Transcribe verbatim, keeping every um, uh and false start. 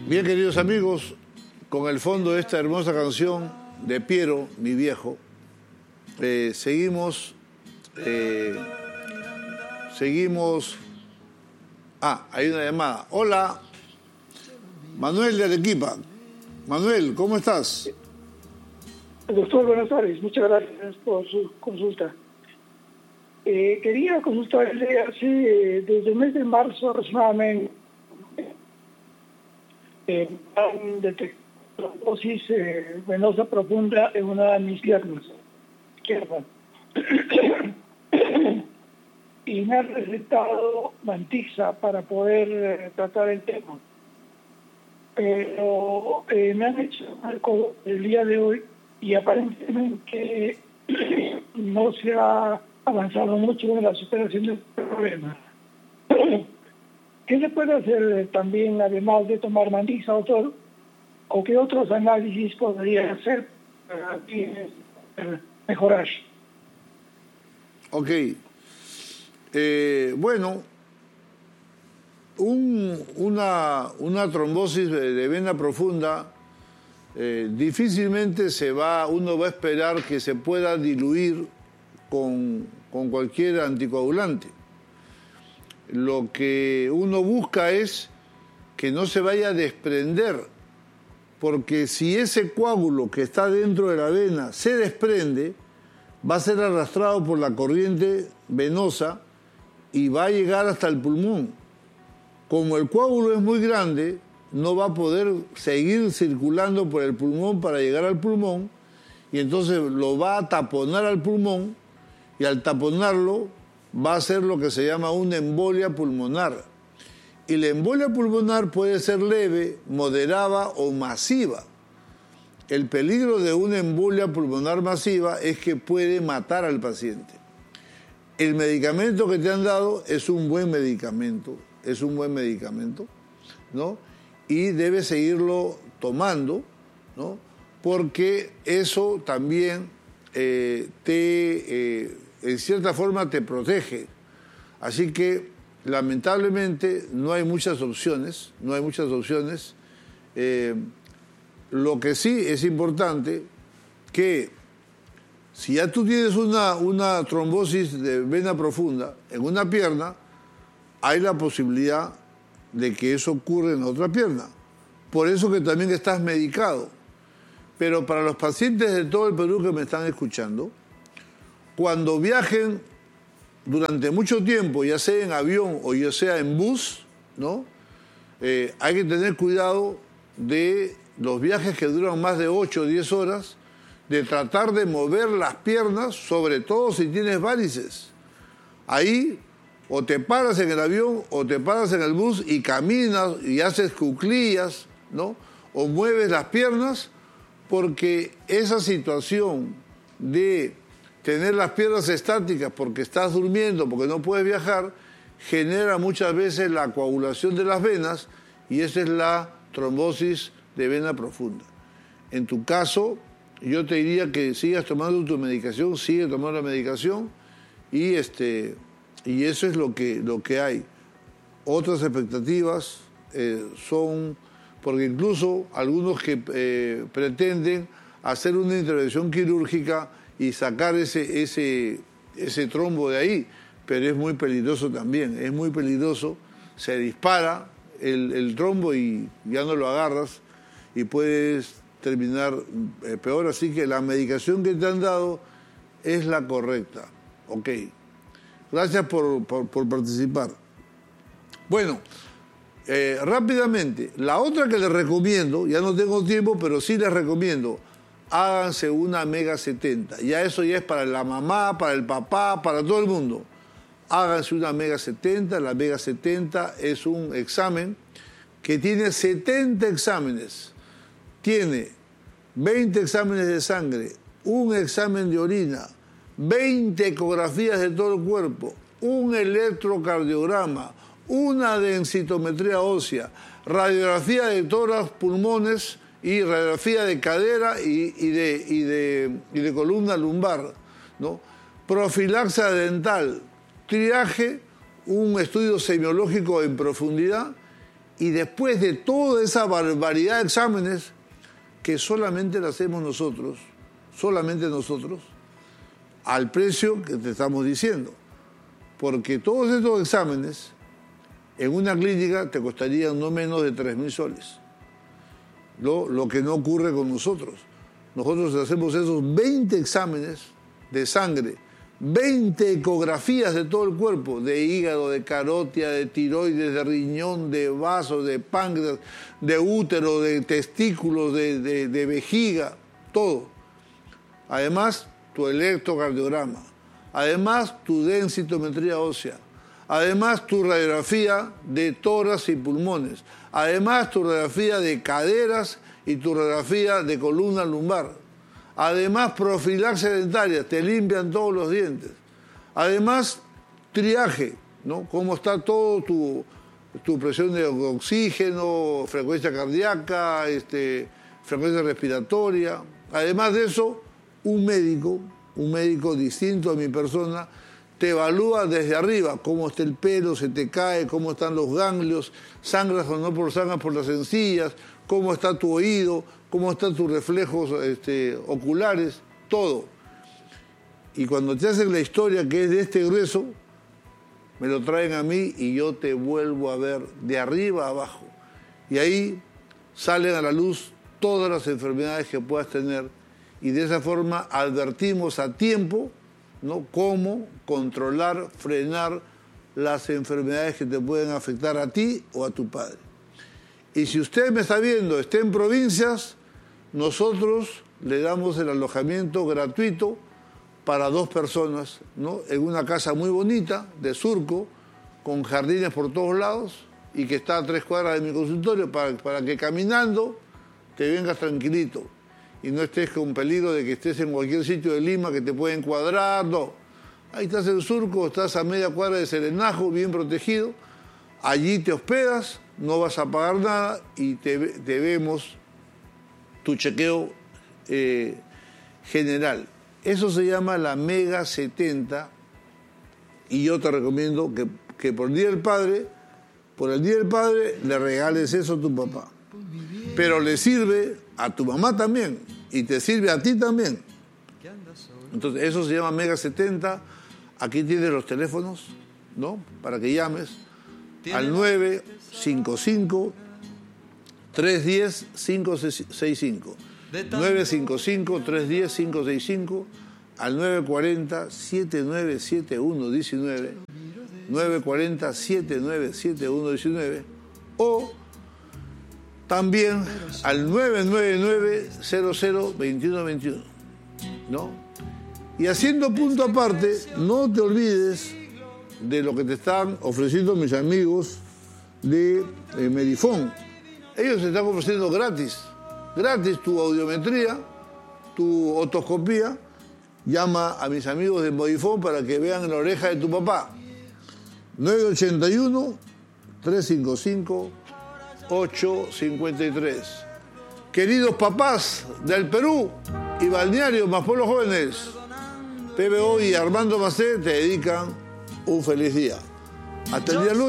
Bien, queridos amigos, con el fondo de esta hermosa canción de Piero, mi viejo, eh, seguimos, eh, seguimos, ah, hay una llamada. Hola, Manuel de Arequipa. Manuel, ¿cómo estás? Doctor, buenas tardes, muchas gracias por su consulta. Eh, quería consultarle hace, eh, desde el mes de marzo aproximadamente, eh, han detectado trombosis eh, venosa profunda en una de mis piernas izquierda. Y me han recetado Mantixa para poder eh, tratar el tema. Pero eh, me han hecho algo el día de hoy y aparentemente no se ha avanzado mucho en la superación del problema. ¿Qué se puede hacer también, además de tomar Mantixa, doctor? ¿O qué otros análisis podría hacer para mejorar? Ok. Eh, bueno, un, una, una trombosis de vena profunda eh, difícilmente se va, uno va a esperar que se pueda diluir con, con cualquier anticoagulante. Lo que uno busca es que no se vaya a desprender, porque si ese coágulo que está dentro de la vena se desprende, va a ser arrastrado por la corriente venosa y va a llegar hasta el pulmón. Como el coágulo es muy grande, no va a poder seguir circulando por el pulmón para llegar al pulmón, y entonces lo va a taponar al pulmón, y al taponarlo va a ser lo que se llama una embolia pulmonar. Y la embolia pulmonar puede ser leve, moderada o masiva. El peligro de una embolia pulmonar masiva es que puede matar al paciente. El medicamento que te han dado es un buen medicamento, es un buen medicamento, ¿no? Y debes seguirlo tomando, ¿no? Porque eso también eh, te, eh, en cierta forma, te protege. Así que, lamentablemente, no hay muchas opciones, no hay muchas opciones. Eh, lo que sí es importante que si ya tú tienes una, una trombosis de vena profunda en una pierna, hay la posibilidad de que eso ocurra en la otra pierna. Por eso que también estás medicado. Pero para los pacientes de todo el Perú que me están escuchando, cuando viajen durante mucho tiempo, ya sea en avión o ya sea en bus, ¿no? Eh, hay que tener cuidado de los viajes que duran más de ocho o diez horas, de tratar de mover las piernas, sobre todo si tienes varices. Ahí o te paras en el avión o te paras en el bus y caminas y haces cuclillas, ¿no? O mueves las piernas, porque esa situación de tener las piernas estáticas porque estás durmiendo, porque no puedes viajar, genera muchas veces la coagulación de las venas, y esa es la trombosis de vena profunda. En tu caso, yo te diría que sigas tomando tu medicación, sigue tomando la medicación, y este y eso es lo que, lo que hay. Otras expectativas eh, son, porque incluso algunos que eh, pretenden hacer una intervención quirúrgica y sacar ese, ese, ese trombo de ahí, pero es muy peligroso también, es muy peligroso, se dispara el, el trombo y ya no lo agarras y puedes terminar eh, peor, así que la medicación que te han dado es la correcta. Ok, gracias por, por, por participar. Bueno, eh, rápidamente, la otra que les recomiendo, ya no tengo tiempo, pero sí les recomiendo, háganse una Mega setenta. Ya eso ya es para la mamá, para el papá, para todo el mundo. Háganse una Mega setenta. La Mega setenta es un examen que tiene setenta exámenes. Tiene veinte exámenes de sangre, un examen de orina, veinte ecografías de todo el cuerpo, un electrocardiograma, una densitometría ósea, radiografía de tórax, pulmones y radiografía de cadera y, y, de, y, de, y de columna lumbar, ¿no? Profilaxia dental, triaje, un estudio semiológico en profundidad Y después de toda esa barbaridad de exámenes, que solamente lo hacemos nosotros, solamente nosotros, al precio que te estamos diciendo. Porque todos estos exámenes en una clínica te costarían no menos de tres mil soles. Lo, lo que no ocurre con nosotros. Nosotros hacemos esos veinte exámenes de sangre, veinte ecografías de todo el cuerpo, de hígado, de carótida, de tiroides, de riñón, de vaso, de páncreas, de útero, de testículos, de, de, de vejiga, todo. Además, tu electrocardiograma, además tu densitometría ósea, además tu radiografía de tórax y pulmones, además tu radiografía de caderas y tu radiografía de columna lumbar, además profilaxia dentaria, te limpian todos los dientes, además triaje, ¿no? Cómo está todo tu, tu presión de oxígeno, frecuencia cardíaca, este, frecuencia respiratoria, además de eso, un médico, un médico distinto a mi persona, te evalúa desde arriba, cómo está el pelo, se te cae, cómo están los ganglios, sangras o no por sangras por las encías, cómo está tu oído, cómo están tus reflejos este, oculares, todo. Y cuando te hacen la historia que es de este grueso, me lo traen a mí y yo te vuelvo a ver de arriba a abajo. Y ahí salen a la luz todas las enfermedades que puedas tener y de esa forma advertimos a tiempo, ¿no?, cómo controlar, frenar las enfermedades que te pueden afectar a ti o a tu padre. Y si usted me está viendo, esté en provincias, nosotros le damos el alojamiento gratuito para dos personas, ¿no?, en una casa muy bonita, de Surco, con jardines por todos lados y que está a tres cuadras de mi consultorio para, para que caminando te vengas tranquilito y no estés con peligro de que estés en cualquier sitio de Lima que te pueden encuadrar, no. Ahí estás en Surco, estás a media cuadra de Serenajo, bien protegido, allí te hospedas, no vas a pagar nada y te, te vemos tu chequeo eh, general. Eso se llama la Mega setenta y yo te recomiendo que, que por el Día del Padre, por el Día del Padre le regales eso a tu papá. Pero le sirve a tu mamá también y te sirve a ti también. Entonces eso se llama Mega setenta. Aquí tienes los teléfonos, ¿no?, para que llames al nueve cinco cinco, tres uno cero, cinco seis cinco. nueve cinco cinco, tres uno cero, cinco seis cinco, al nueve cuatro cero, siete nueve siete uno uno nueve, nueve cuatro cero, siete nueve siete uno uno nueve, o también al nueve nueve nueve, cero cero, dos uno dos uno, ¿no? Y haciendo punto aparte, no te olvides de lo que te están ofreciendo mis amigos de eh, Medifone. Ellos te están ofreciendo gratis, gratis tu audiometría, tu otoscopía. Llama a mis amigos de Medifone para que vean la oreja de tu papá. nueve ocho uno, tres cinco cinco, ocho cinco tres. Queridos papás del Perú y balneario más pueblos jóvenes, P B O y Armando Macé te dedican un feliz día. Hasta el día lunes.